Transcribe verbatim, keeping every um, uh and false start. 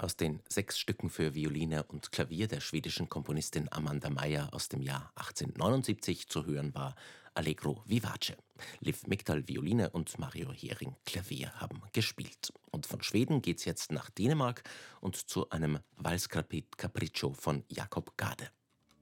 Aus den sechs Stücken für Violine und Klavier der schwedischen Komponistin Amanda Meyer aus dem Jahr achtzehnhundertneunundsiebzig zu hören war Allegro vivace. Liv Miktal Violine und Mario Hering Klavier haben gespielt. Und von Schweden geht's jetzt nach Dänemark und zu einem Valscapriccio von Jakob Gade.